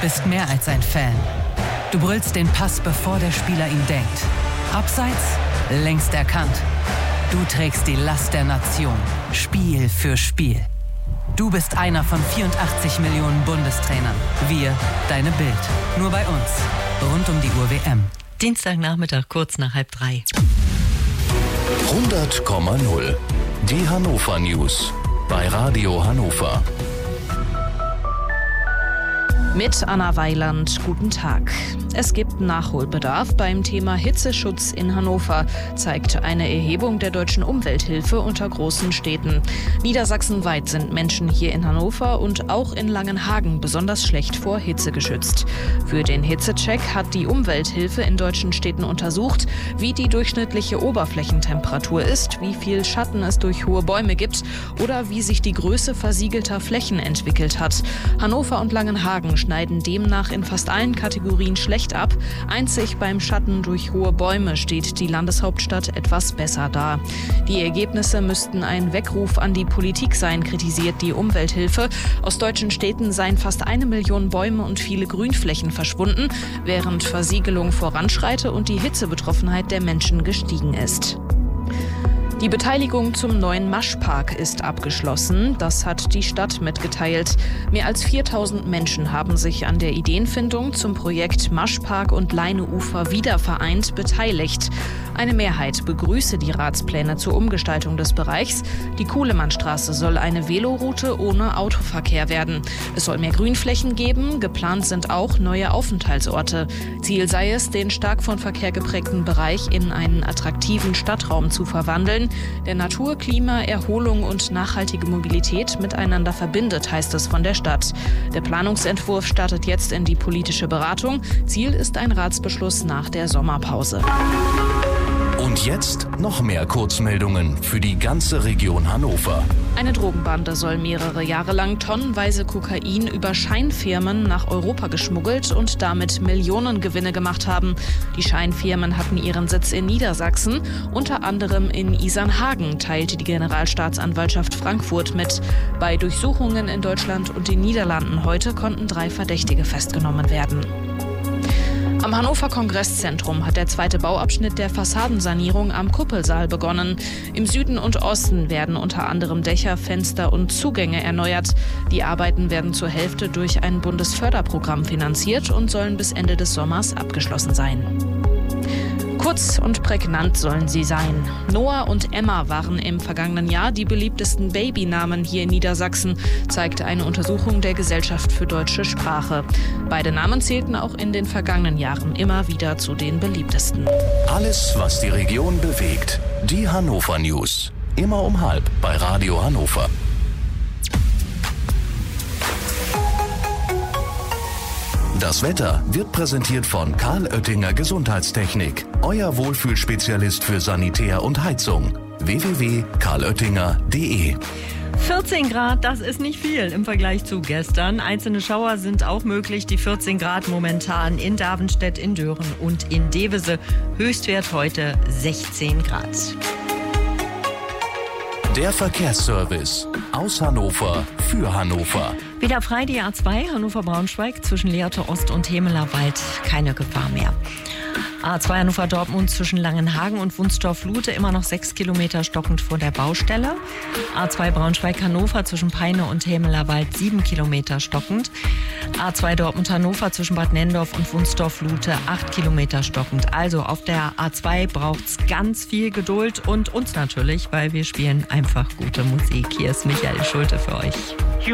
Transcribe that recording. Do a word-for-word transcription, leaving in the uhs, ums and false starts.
bist mehr als ein Fan. Du brüllst den Pass, bevor der Spieler ihn denkt. Abseits, längst erkannt. Du trägst die Last der Nation, Spiel für Spiel. Du bist einer von vierundachtzig Millionen Bundestrainern. Wir, deine Bild. Nur bei uns. Rund um die Uhr W M. Dienstagnachmittag, kurz nach halb drei. hundert Komma null. Die Hannover News. Bei Radio Hannover. Mit Anna Weiland, guten Tag. Es gibt Nachholbedarf beim Thema Hitzeschutz in Hannover, zeigt eine Erhebung der Deutschen Umwelthilfe unter großen Städten. Niedersachsenweit sind Menschen hier in Hannover und auch in Langenhagen besonders schlecht vor Hitze geschützt. Für den Hitzecheck hat die Umwelthilfe in deutschen Städten untersucht, wie die durchschnittliche Oberflächentemperatur ist, wie viel Schatten es durch hohe Bäume gibt oder wie sich die Größe versiegelter Flächen entwickelt hat. Hannover und Langenhagen schneiden demnach in fast allen Kategorien schlecht ab. Einzig beim Schatten durch hohe Bäume steht die Landeshauptstadt etwas besser da. Die Ergebnisse müssten ein Weckruf an die Politik sein, kritisiert die Umwelthilfe. Aus deutschen Städten seien fast eine Million Bäume und viele Grünflächen verschwunden, während Versiegelung voranschreite und die Hitzebetroffenheit der Menschen gestiegen ist. Die Beteiligung zum neuen Maschpark ist abgeschlossen. Das hat die Stadt mitgeteilt. Mehr als viertausend Menschen haben sich an der Ideenfindung zum Projekt Maschpark und Leineufer wiedervereint beteiligt. Eine Mehrheit begrüße die Ratspläne zur Umgestaltung des Bereichs. Die Kuhlemannstraße soll eine Veloroute ohne Autoverkehr werden. Es soll mehr Grünflächen geben. Geplant sind auch neue Aufenthaltsorte. Ziel sei es, den stark von Verkehr geprägten Bereich in einen attraktiven Stadtraum zu verwandeln, der Natur, Klima, Erholung und nachhaltige Mobilität miteinander verbindet, heißt es von der Stadt. Der Planungsentwurf startet jetzt in die politische Beratung. Ziel ist ein Ratsbeschluss nach der Sommerpause. Und jetzt noch mehr Kurzmeldungen für die ganze Region Hannover. Eine Drogenbande soll mehrere Jahre lang tonnenweise Kokain über Scheinfirmen nach Europa geschmuggelt und damit Millionengewinne gemacht haben. Die Scheinfirmen hatten ihren Sitz in Niedersachsen, unter anderem in Isernhagen, teilte die Generalstaatsanwaltschaft Frankfurt mit. Bei Durchsuchungen in Deutschland und den Niederlanden heute konnten drei Verdächtige festgenommen werden. Am Hannover Kongresszentrum hat der zweite Bauabschnitt der Fassadensanierung am Kuppelsaal begonnen. Im Süden und Osten werden unter anderem Dächer, Fenster und Zugänge erneuert. Die Arbeiten werden zur Hälfte durch ein Bundesförderprogramm finanziert und sollen bis Ende des Sommers abgeschlossen sein. Kurz und prägnant sollen sie sein. Noah und Emma waren im vergangenen Jahr die beliebtesten Babynamen hier in Niedersachsen, zeigte eine Untersuchung der Gesellschaft für deutsche Sprache. Beide Namen zählten auch in den vergangenen Jahren immer wieder zu den beliebtesten. Alles, was die Region bewegt. Die Hannover News. Immer um halb bei Radio Hannover. Das Wetter wird präsentiert von Karl Oettinger Gesundheitstechnik. Euer Wohlfühlspezialist für Sanitär und Heizung. w w w punkt karl oettinger punkt d e vierzehn Grad, das ist nicht viel im Vergleich zu gestern. Einzelne Schauer sind auch möglich. Die vierzehn Grad momentan in Davenstedt, in Dören und in Devese. Höchstwert heute sechzehn Grad. Der Verkehrsservice aus Hannover für Hannover. Wieder frei die A zwei Hannover-Braunschweig zwischen Lehrte Ost und Hemelerwald. Keine Gefahr mehr. A zwei Hannover-Dortmund zwischen Langenhagen und Wunstorf-Lute immer noch sechs Kilometer stockend vor der Baustelle. A zwei Braunschweig-Hannover zwischen Peine und Hemelerwald sieben Kilometer stockend. A zwei Dortmund-Hannover zwischen Bad Nendorf und Wunstorf-Lute acht Kilometer stockend. Also auf der A zwei braucht's ganz viel Geduld und uns natürlich, weil wir spielen einfach gute Musik. Hier ist Michael Schulte für euch.